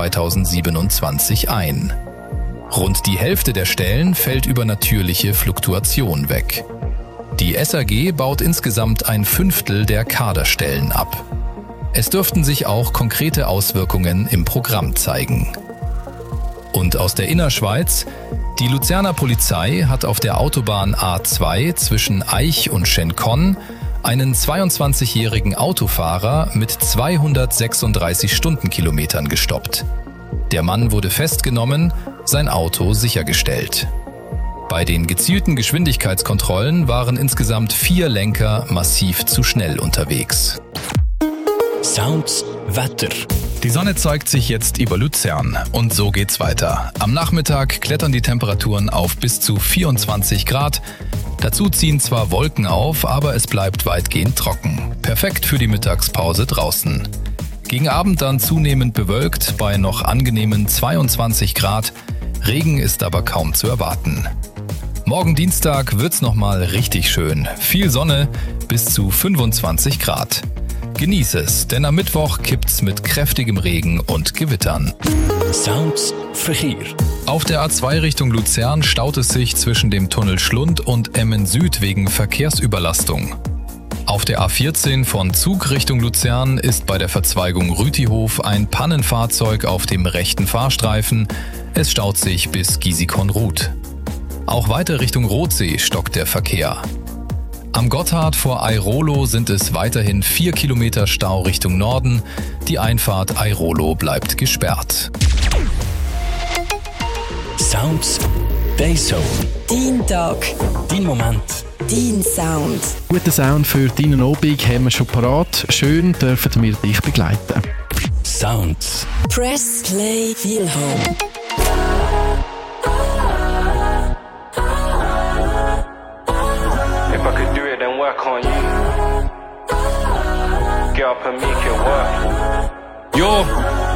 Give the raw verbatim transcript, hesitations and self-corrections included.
zweitausendsiebenundzwanzig ein. Rund die Hälfte der Stellen fällt über natürliche Fluktuation weg. Die S A G baut insgesamt ein Fünftel der Kaderstellen ab. Es dürften sich auch konkrete Auswirkungen im Programm zeigen. Und aus der Innerschweiz: Die Luzerner Polizei hat auf der Autobahn A zwei zwischen Aich und Schenkon einen zweiundzwanzigjährigen Autofahrer mit zweihundertsechsunddreißig Stundenkilometern gestoppt. Der Mann wurde festgenommen, sein Auto sichergestellt. Bei den gezielten Geschwindigkeitskontrollen waren insgesamt vier Lenker massiv zu schnell unterwegs. Sounds Wetter. Die Sonne zeigt sich jetzt über Luzern und so geht's weiter. Am Nachmittag klettern die Temperaturen auf bis zu vierundzwanzig Grad. Dazu ziehen zwar Wolken auf, aber es bleibt weitgehend trocken. Perfekt für die Mittagspause draußen. Gegen Abend dann zunehmend bewölkt bei noch angenehmen zweiundzwanzig Grad. Regen ist aber kaum zu erwarten. Morgen Dienstag wird's nochmal richtig schön. Viel Sonne bis zu fünfundzwanzig Grad. Genieß es, denn am Mittwoch kippt's mit kräftigem Regen und Gewittern. Sounds Verkehr. Auf der A zwei Richtung Luzern staut es sich zwischen dem Tunnel Schlund und Emmen Süd wegen Verkehrsüberlastung. Auf der A vierzehn von Zug Richtung Luzern ist bei der Verzweigung Rütihof ein Pannenfahrzeug auf dem rechten Fahrstreifen. Es staut sich bis Gisikon-Ruth. Auch weiter Richtung Rothsee stockt der Verkehr. Am Gotthard vor Airolo sind es weiterhin vier Kilometer Stau Richtung Norden. Die Einfahrt Airolo bleibt gesperrt. Sounds Dayzone. Dein Tag. Dein Moment. Dein Sound. Guten Sound für deinen Abend haben wir schon parat. Schön dürfen wir dich begleiten. Sounds. Press Play Feel Home. If I could do it, then work on you. Get up and make it work. Yo.